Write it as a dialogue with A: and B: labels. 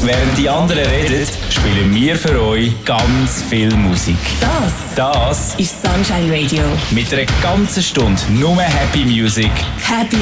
A: Während die anderen reden, spielen wir für euch ganz viel Musik. Das
B: ist Sunshine Radio.
A: mit einer ganzen Stunde nur Happy Music.
B: Happy